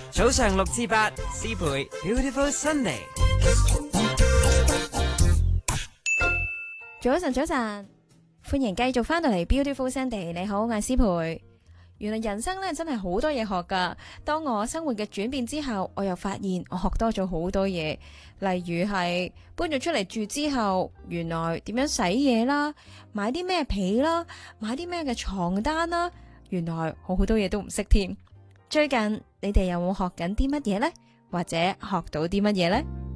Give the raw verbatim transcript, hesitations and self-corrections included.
早上六至八，思培 Beautiful Sunday。 早晨，早晨，歡迎繼續翻到嚟 Beautiful Sunday。你好，我係思培。原來人生咧真係好多嘢學噶。當我生活嘅轉變之後，我又發現我學多咗好多嘢。例如係搬咗出嚟住之後，原來點樣洗嘢啦，買啲咩被啦，買啲咩嘅床單啦，原來我好多嘢都唔識添。最近你哋有冇學緊啲乜嘢呢？或者學到啲乜嘢呢？